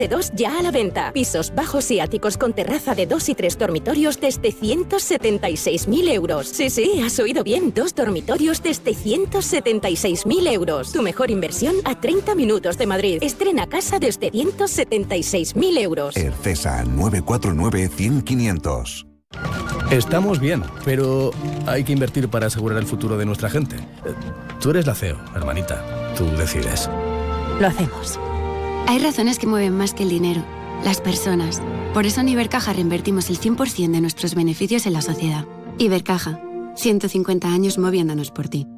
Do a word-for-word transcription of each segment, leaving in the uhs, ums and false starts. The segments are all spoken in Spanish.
dos ya a la venta. Pisos bajos y áticos con terraza de dos y tres dormitorios desde ciento setenta y seis mil euros. Sí, sí, has oído bien. Dos dormitorios desde ciento setenta y seis mil euros. Tu mejor inversión a treinta minutos de Madrid. Estrena casa desde ciento setenta y seis mil euros. Ercesa nueve cuatro nueve, cien, quinientos. Estamos bien, pero hay que invertir para asegurar el futuro de nuestra gente. Tú eres la C E O, hermanita. Tú decides. Lo hacemos. Hay razones que mueven más que el dinero, las personas. Por eso en Ibercaja reinvertimos el cien por ciento de nuestros beneficios en la sociedad. Ibercaja, ciento cincuenta años moviéndonos por ti.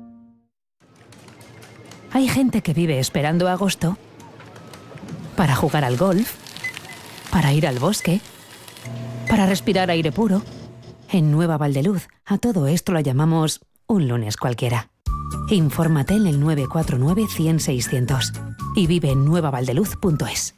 Hay gente que vive esperando agosto para jugar al golf, para ir al bosque, para respirar aire puro. En Nueva Valdeluz, a todo esto lo llamamos un lunes cualquiera. Infórmate en el nueve cuatro nueve, cien, seiscientos y vive en nueva valdeluz punto es.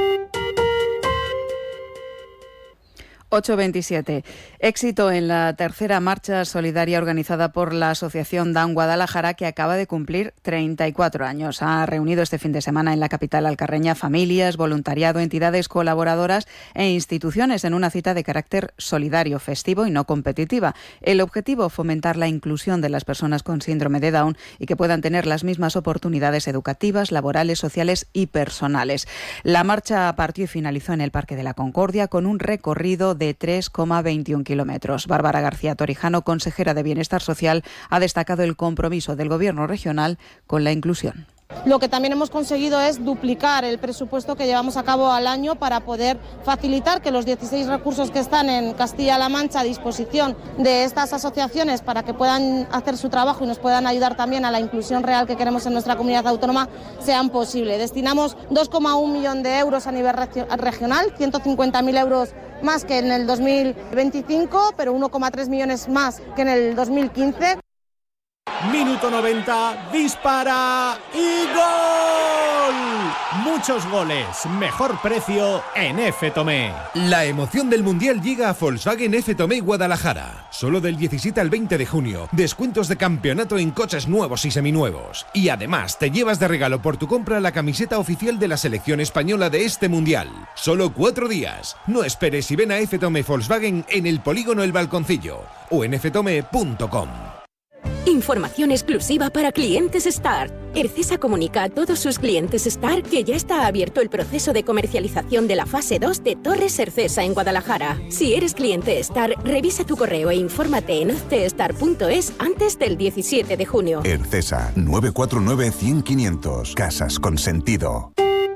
ocho veintisiete. Éxito en la tercera marcha solidaria organizada por la Asociación Down Guadalajara, que acaba de cumplir treinta y cuatro años. Ha reunido este fin de semana en la capital alcarreña familias, voluntariado, entidades colaboradoras e instituciones en una cita de carácter solidario, festivo y no competitiva. El objetivo, fomentar la inclusión de las personas con síndrome de Down y que puedan tener las mismas oportunidades educativas, laborales, sociales y personales. La marcha partió y finalizó en el Parque de la Concordia con un recorrido de tres coma veintiún kilómetros. Bárbara García Torijano, consejera de Bienestar Social, ha destacado el compromiso del Gobierno regional con la inclusión. Lo que también hemos conseguido es duplicar el presupuesto que llevamos a cabo al año para poder facilitar que los dieciséis recursos que están en Castilla-La Mancha a disposición de estas asociaciones para que puedan hacer su trabajo y nos puedan ayudar también a la inclusión real que queremos en nuestra comunidad autónoma sean posibles. Destinamos dos coma uno millón de euros a nivel regional, ciento cincuenta mil euros más que en el dos mil veinticinco, pero uno coma tres millones más que en el dos mil quince. Minuto noventa, dispara y ¡gol! Muchos goles, mejor precio en F. Tomé. La emoción del Mundial llega a Volkswagen F. Tomé Guadalajara. Solo del diecisiete al veinte de junio, descuentos de campeonato en coches nuevos y seminuevos. Y además te llevas de regalo por tu compra la camiseta oficial de la selección española de este Mundial. Solo cuatro días. No esperes y ven a F. Tomé Volkswagen en el Polígono El Balconcillo o en f tome punto com. Información exclusiva para clientes Star. Ercesa comunica a todos sus clientes Star que ya está abierto el proceso de comercialización de la fase dos de Torres Ercesa en Guadalajara. Si eres cliente Star, revisa tu correo e infórmate en ocestar punto es antes del diecisiete de junio. Ercesa nueve cuatro nueve, cien, quinientos. Casas con sentido.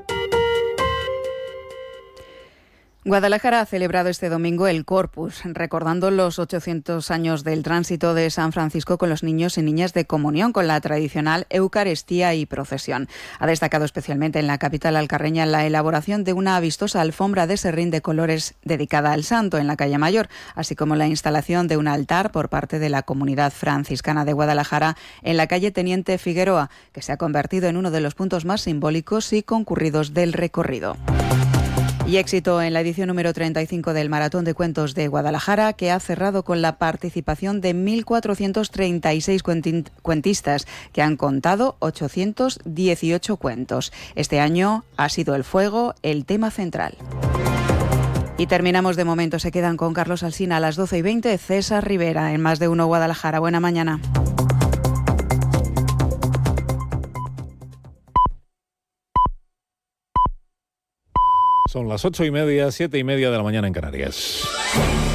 Guadalajara ha celebrado este domingo el Corpus, recordando los ochocientos años del tránsito de San Francisco con los niños y niñas de comunión, con la tradicional Eucaristía y procesión. Ha destacado especialmente en la capital alcarreña la elaboración de una vistosa alfombra de serrín de colores dedicada al santo en la calle Mayor, así como la instalación de un altar por parte de la comunidad franciscana de Guadalajara en la calle Teniente Figueroa, que se ha convertido en uno de los puntos más simbólicos y concurridos del recorrido. Y éxito en la edición número treinta y cinco del Maratón de Cuentos de Guadalajara, que ha cerrado con la participación de mil cuatrocientos treinta y seis cuentistas, que han contado ochocientos dieciocho cuentos. Este año ha sido el fuego el tema central. Y terminamos de momento. Se quedan con Carlos Alsina a las doce y veinte, César Rivera en Más de Uno Guadalajara. Buena mañana. Son las ocho y media, siete y media de la mañana en Canarias.